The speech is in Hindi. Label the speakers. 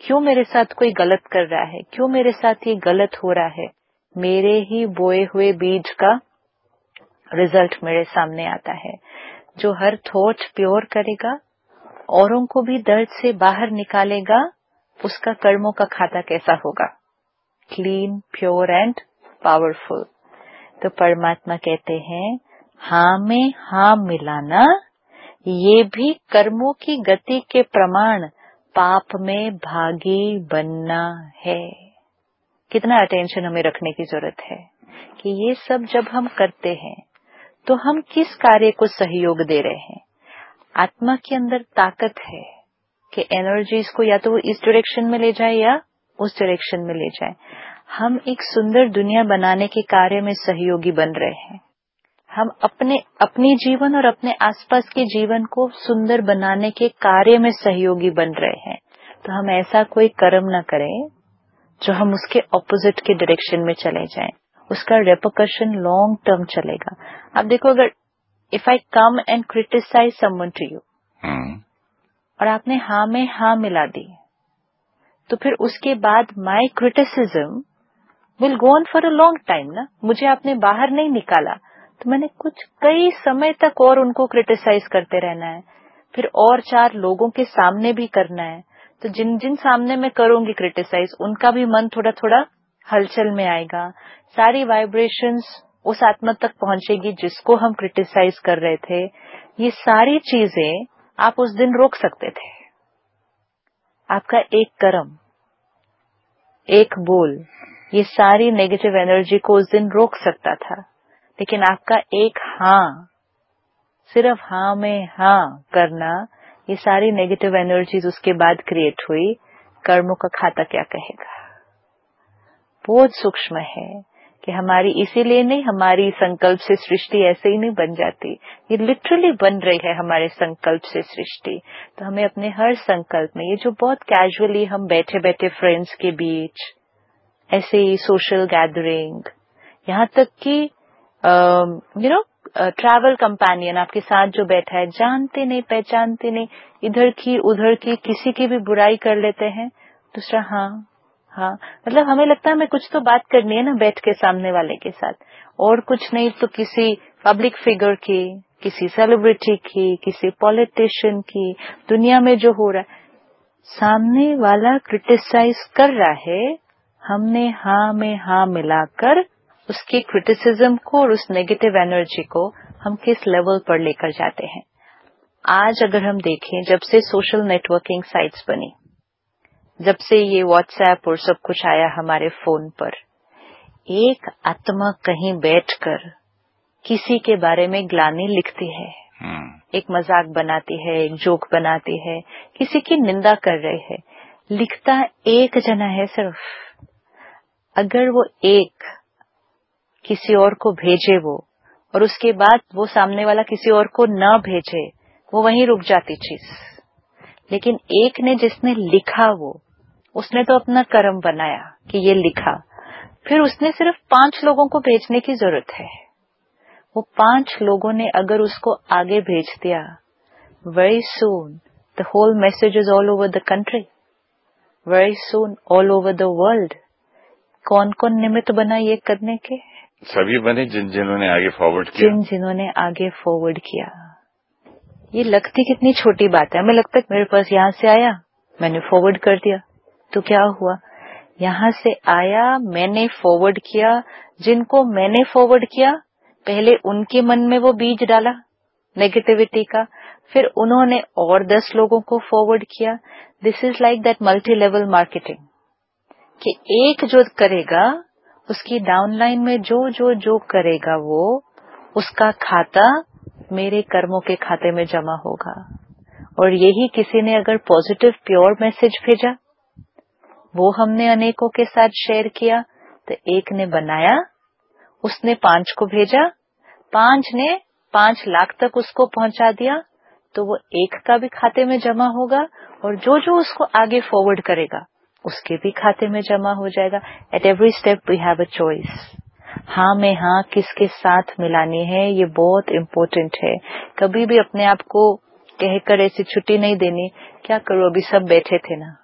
Speaker 1: क्यों मेरे साथ कोई गलत कर रहा है, क्यों मेरे साथ ये गलत हो रहा है, मेरे ही बोए हुए बीज का रिजल्ट मेरे सामने आता है। जो हर थॉट प्योर करेगा, औरों को भी दर्द से बाहर निकालेगा, उसका कर्मों का खाता कैसा होगा? Clean, pure and powerful. तो परमात्मा कहते हैं हाँ में हाँ मिलाना, ये भी कर्मों की गति के प्रमाण पाप में भागी बनना है। कितना अटेंशन हमें रखने की जरूरत है कि ये सब जब हम करते हैं तो हम किस कार्य को सहयोग दे रहे हैं। आत्मा के अंदर ताकत है कि एनर्जीज को या तो वो इस डायरेक्शन में ले जाए या उस डायरेक्शन में ले जाए। हम एक सुंदर दुनिया बनाने के कार्य में सहयोगी बन रहे हैं। हम अपनी जीवन और अपने आसपास के जीवन को सुंदर बनाने के कार्य में सहयोगी बन रहे हैं। तो हम ऐसा कोई कर्म न करें जो हम उसके ऑपोजिट के डायरेक्शन में चले जाएं। उसका रेपरकशन लॉन्ग टर्म चलेगा। आप देखो, अगर if I come and criticise someone to you और आपने हाँ में हाँ मिला दी, तो फिर उसके बाद माई criticism will go on for a long time ना। मुझे आपने बाहर नहीं निकाला तो मैंने कई समय तक और उनको क्रिटिसाइज करते रहना है, फिर और 4 लोगों के सामने भी करना है। तो जिन जिन सामने मैं करूंगी क्रिटिसाइज, उनका भी मन थोड़ा थोड़ा हलचल में आएगा। सारी वाइब्रेशंस उस आत्मा तक पहुंचेगी जिसको हम क्रिटिसाइज कर रहे थे। ये सारी चीजें आप उस दिन रोक सकते थे। आपका एक कर्म, एक बोल, ये सारी नेगेटिव एनर्जी को उस दिन रोक सकता था। लेकिन आपका एक हाँ, सिर्फ हाँ में हाँ करना, ये सारी नेगेटिव एनर्जीज उसके बाद क्रिएट हुई। कर्मों का खाता क्या कहेगा? बहुत सूक्ष्म है कि हमारी, इसीलिए नहीं, हमारी संकल्प से सृष्टि ऐसे ही नहीं बन जाती, ये लिटरली बन रही है हमारे संकल्प से सृष्टि। तो हमें अपने हर संकल्प में, ये जो बहुत कैजुअली हम बैठे बैठे फ्रेंड्स के बीच, ऐसे ही सोशल गैदरिंग, यहाँ तक कि ट्रैवल कंपेनियन आपके साथ जो बैठा है, जानते नहीं पहचानते नहीं, इधर की उधर की किसी की भी बुराई कर लेते हैं, दूसरा हाँ हाँ, मतलब हमें लगता है हमें कुछ तो बात करनी है ना बैठ के सामने वाले के साथ, और कुछ नहीं तो किसी पब्लिक फिगर की, किसी सेलिब्रिटी की, किसी पॉलिटिशियन की, दुनिया में जो हो रहा है। सामने वाला क्रिटिसाइज कर रहा है, हमने हाँ में हाँ मिलाकर उसकी क्रिटिसिज्म को और उस नेगेटिव एनर्जी को हम किस लेवल पर लेकर जाते हैं। आज अगर हम देखें, जब से सोशल नेटवर्किंग साइट्स बनी, जब से ये व्हाट्सएप और सब कुछ आया हमारे फोन पर, एक आत्मा कहीं बैठकर किसी के बारे में ग्लानि लिखती है, एक मजाक बनाती है, एक जोक बनाती है, किसी की निंदा कर रहे है, लिखता एक जना है सिर्फ। अगर वो एक किसी और को भेजे वो, और उसके बाद वो सामने वाला किसी और को न भेजे, वो वहीं रुक जाती चीज। लेकिन एक ने जिसने लिखा, वो उसने तो अपना कर्म बनाया कि ये लिखा, फिर उसने सिर्फ 5 लोगों को भेजने की जरूरत है। वो 5 लोगों ने अगर उसको आगे भेज दिया, very soon the whole message is all over the country, very soon all over the world. कौन कौन निमित्त बना ये करने के?
Speaker 2: सभी बने जिन्होंने आगे फॉरवर्ड किया,
Speaker 1: जिन्होंने आगे फॉरवर्ड किया। ये लगती कितनी छोटी बात है, हमें लगता है मेरे पास यहाँ से आया, मैंने फॉरवर्ड कर दिया, तो क्या हुआ? यहाँ से आया, मैंने फॉरवर्ड किया, जिनको मैंने फॉरवर्ड किया, पहले उनके मन में वो बीज डाला नेगेटिविटी का, फिर उन्होंने और 10 लोगों को फॉरवर्ड किया। This is like that multi level marketing, कि एक जो करेगा उसकी डाउनलाइन में जो जो जो करेगा, वो उसका खाता मेरे कर्मों के खाते में जमा होगा। और यही किसी ने अगर पॉजिटिव प्योर मैसेज भेजा, वो हमने अनेकों के साथ शेयर किया, तो एक ने बनाया, उसने 5 को भेजा, 5 ने 5 लाख तक उसको पहुंचा दिया, तो वो एक का भी खाते में जमा होगा, और जो जो उसको आगे फॉरवर्ड करेगा उसके भी खाते में जमा हो जाएगा। At every step we have a choice. हाँ में हाँ किसके साथ मिलानी है, ये बहुत इम्पोर्टेंट है। कभी भी अपने आप को कहकर ऐसी छुट्टी नहीं देनी, क्या करो अभी सब बैठे थे ना,